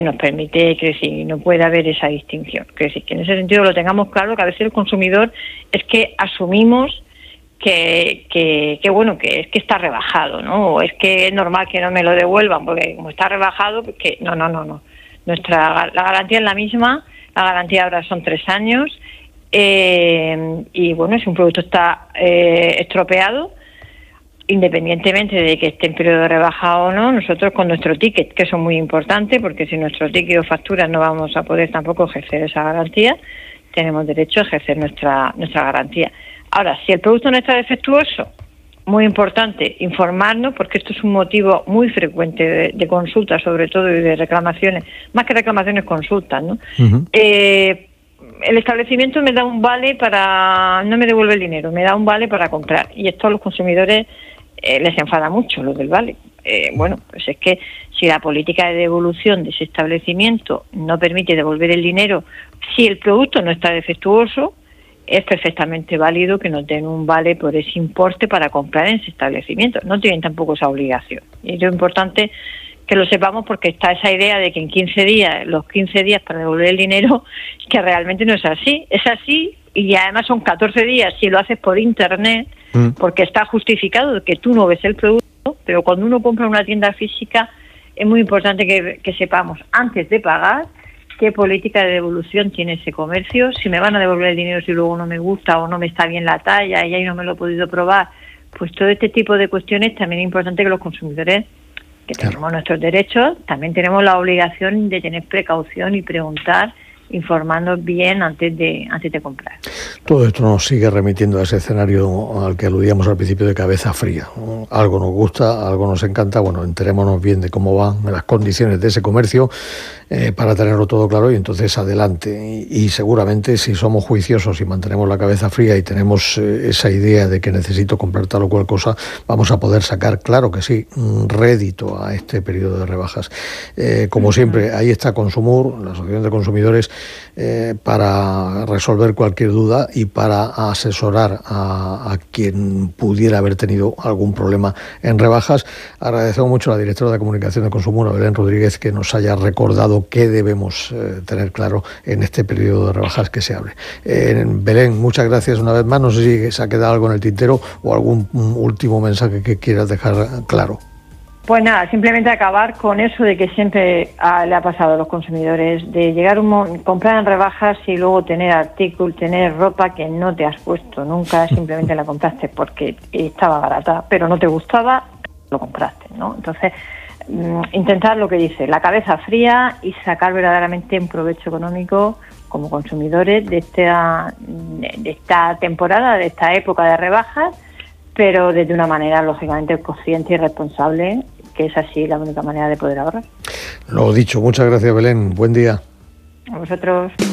nos permite que si no puede haber esa distinción. Que en ese sentido lo tengamos claro, que a veces el consumidor es que asumimos que es que está rebajado, ¿no? O es que es normal que no me lo devuelvan, porque como está rebajado, pues que no. La garantía es la misma, la garantía ahora son 3 años, y bueno, si un producto está estropeado, independientemente de que esté en periodo de rebaja o no, nosotros con nuestro ticket, que eso es muy importante, porque sin nuestro ticket o factura no vamos a poder tampoco ejercer esa garantía, tenemos derecho a ejercer nuestra garantía. Ahora, si el producto no está defectuoso, muy importante informarnos, porque esto es un motivo muy frecuente de consultas, sobre todo, y de reclamaciones, más que reclamaciones, consultas, ¿no? Uh-huh. El establecimiento me da un vale no me devuelve el dinero, me da un vale para comprar, y esto a los consumidores les enfada mucho, lo del vale. Bueno, pues es que si la política de devolución de ese establecimiento no permite devolver el dinero, si el producto no está defectuoso, es perfectamente válido que nos den un vale por ese importe para comprar en ese establecimiento. No tienen tampoco esa obligación. Y es importante que lo sepamos, porque está esa idea de que en 15 días, los 15 días para devolver el dinero, que realmente no es así. Es así, y además son 14 días si lo haces por internet, porque está justificado que tú no ves el producto, pero cuando uno compra en una tienda física es muy importante que sepamos antes de pagar qué política de devolución tiene ese comercio, si me van a devolver el dinero si luego no me gusta o no me está bien la talla y ahí no me lo he podido probar. Pues todo este tipo de cuestiones también es importante que los consumidores, que tenemos nuestros derechos, también tenemos la obligación de tener precaución y preguntar, informarnos bien antes de comprar. Todo esto nos sigue remitiendo a ese escenario al que aludíamos al principio, de cabeza fría. Algo nos gusta, algo nos encanta, bueno, enterémonos bien de cómo van las condiciones de ese comercio para tenerlo todo claro, y entonces adelante. Y seguramente, si somos juiciosos y mantenemos la cabeza fría y tenemos esa idea de que necesito comprar tal o cual cosa, vamos a poder sacar, claro que sí, rédito a este periodo de rebajas. Como siempre, ahí está Consumur, la Asociación de Consumidores, para resolver cualquier duda y para asesorar a quien pudiera haber tenido algún problema en rebajas. Agradecemos mucho a la directora de comunicación de Consumur, a Belén Rodríguez, que nos haya recordado qué debemos tener claro en este periodo de rebajas que se abre. Belén, muchas gracias una vez más. No sé si se ha quedado algo en el tintero o algún último mensaje que quieras dejar claro. Pues nada, simplemente acabar con eso de que siempre le ha pasado a los consumidores, de llegar comprar en rebajas y luego tener ropa que no te has puesto nunca, simplemente la compraste porque estaba barata, pero no te gustaba, lo compraste, ¿no? Entonces, intentar lo que dice, la cabeza fría y sacar verdaderamente un provecho económico como consumidores de esta temporada, de esta época de rebajas, pero desde una manera lógicamente consciente y responsable, que es así la única manera de poder ahorrar. Lo dicho, muchas gracias, Belén. Buen día. A vosotros.